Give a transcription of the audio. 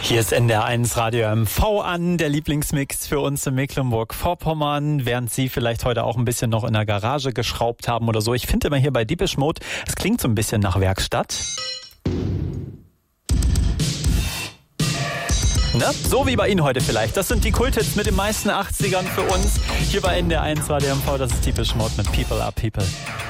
Hier ist NDR1 Radio MV an, der Lieblingsmix für uns in Mecklenburg-Vorpommern, während Sie vielleicht heute auch ein bisschen noch in der Garage geschraubt haben oder so. Ich finde immer hier bei Depeche Mode, es klingt so ein bisschen nach Werkstatt. Ne? So wie bei Ihnen heute vielleicht. Das sind die Kulthits mit den meisten 80ern für uns. Hier bei NDR1 Radio MV, das ist Depeche Mode mit People Are People.